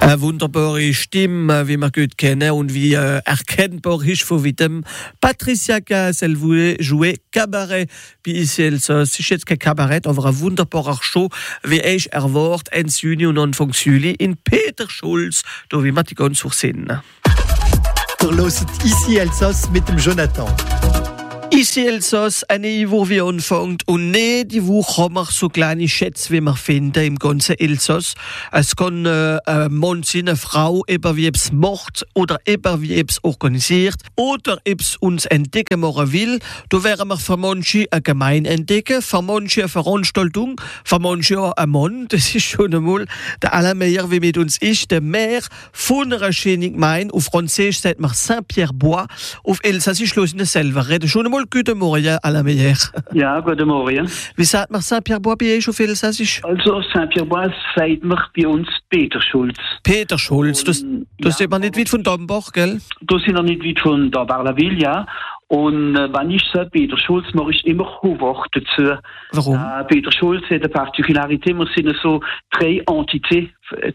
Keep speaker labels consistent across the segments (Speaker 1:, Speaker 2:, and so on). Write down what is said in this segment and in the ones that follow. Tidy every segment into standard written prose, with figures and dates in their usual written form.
Speaker 1: Eine wunderbare Stimme, wie wir gut kennen und wie erkennbar ist von weitem. Patricia Cass, elle voulait jouer Cabaret. Bei uns ist jetzt kein Kabarett, aber ein wunderbarer Show, wie ich erwart, Ende Juni und Anfang Juli in Peter Schulz, da wie wir die ganz sehen.
Speaker 2: Ihr hört «Ici Elsass» mit dem Jonathan.
Speaker 1: Ici Elsass, eine Woche wie anfängt und nicht die Woche haben wir so kleine Schätze, wie wir finden im ganzen Elsass. Es kann ein Mann sein, eine Frau, eben wie es macht oder eben wie es organisiert oder es uns entdecken machen will. Da wären wir für manche eine Gemeinde entdecken, für manche eine Veranstaltung, für manche auch ein Mann. Das ist schon einmal der allermeilleur, wie mit uns ist, der Maire von einer schönen Gemeinde. Auf Französisch sagt man Saint-Pierre-Bois, auf Elsassisch los ich selber reden. Schon einmal guten Morgen, allermeilleur.
Speaker 3: Ja, guten Morgen.
Speaker 1: Wie sagt man Saint-Pierre-Bois bei euch auf Elsassisch?
Speaker 3: Also Saint-Pierre-Bois sagt man bei uns Peter Schulz.
Speaker 1: Peter Schulz, das ist man nicht weit von Dombach, gell?
Speaker 3: Das sind noch nicht weit von da Barlaville, ja. Und wenn ich sage Peter Schulz, mache ich immer Hochwort dazu.
Speaker 1: Warum?
Speaker 3: Peter Schulz hat eine Partikularität, wir sind so drei Entitäten.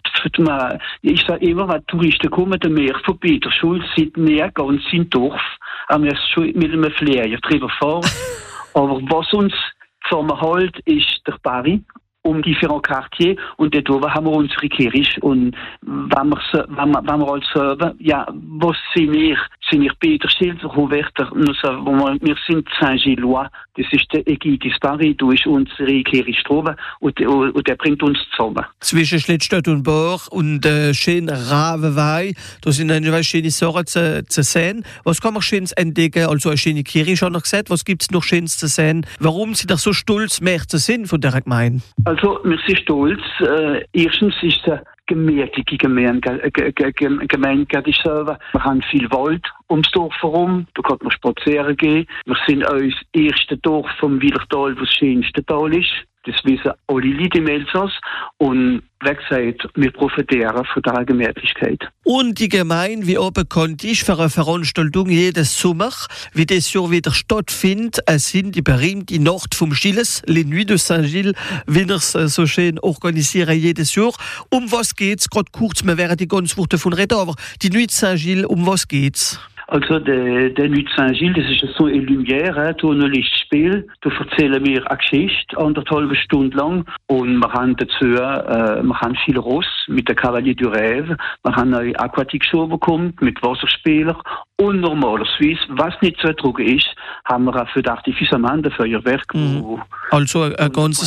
Speaker 3: Ich sage immer, wenn Touristen kommen, der Meer von Peter Schulz sieht mehr ganz sein Dorf. Wir sind schon mit einem Flyer drüber fahren. Aber was uns zusammenhält, ist der Paris. Différents Quartiers und dort oben haben wir unsere Kirche und wenn wir als sagen, ja, was sind wir Peter Schulz, wir sind Saint-Gillois, das ist der Ägidis Paris, da ist unsere Kirche oben und der bringt uns zusammen.
Speaker 1: Zwischen Schlittstadt und Bach und schön Ravenweih, da sind eine schöne Sachen zu sehen. Was kann man Schönes entdecken? Also eine schöne Kirche, schon noch gesagt, was gibt es noch Schönes zu sehen? Warum sind ihr so stolz, mehr zu sehen von dieser Gemeinde?
Speaker 3: Also, wir sind stolz. Erstens ist es eine gemütliche Gemeinde. Wir haben viel Wald ums Dorf herum. Da kann man spazieren gehen. Wir sind auch das erste Dorf vom Willertal, das das schönste Tal ist. Das wissen alle Leute im Elsass. Und wie gesagt, wir profitieren von dieser Gemütlichkeit.
Speaker 1: Und die Gemeinde, wie auch bekannt ist, für eine Veranstaltung jedes Sommer, wie das Jahr wieder stattfindet, es sind die berühmte Nacht vom Gilles, les Nuits de Saint-Gilles, wie wir es so schön organisieren jedes Jahr. Um was geht's? Gerade kurz, wir werden die ganze Woche davon reden, aber die Nuit de Saint-Gilles, um was geht's?
Speaker 3: Also, der Nuit Saint-Gilles, das ist so in Lumière, da ein Lichtspiel. Da erzählen wir eine Geschichte, 1,5 Stunden lang. Und wir haben dazu, wir haben viel Ross mit der Cavalier du Rêve. Wir haben eine Aquatic-Show bekommen mit Wasserspielern. Und normalerweise, was nicht zu ertragen ist, haben wir auch für das Artificiament, Feuerwerk.
Speaker 1: Also ein ganzes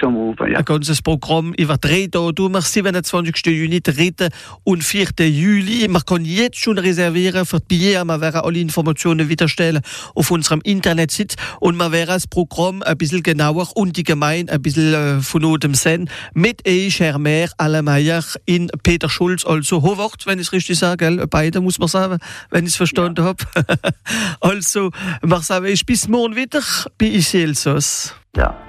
Speaker 1: Programm über 3 Tage, am 27. Juni, 3. und 4. Juli. Man kann jetzt schon reservieren für die Billette. Wir werden alle Informationen wiederstellen auf unserem Internetseite und wir werden das Programm ein bisschen genauer und die Gemeinde ein bisschen von dem sehen. Mit euch, Herr Maire, allermeilleur in Peter Schulz, also Hochwort, wenn ich es richtig sage, beide muss man sagen, wenn ich es verstanden habe. Also, wir sagen, bis morgen wieder bei «Ici Elsass».
Speaker 3: Ja.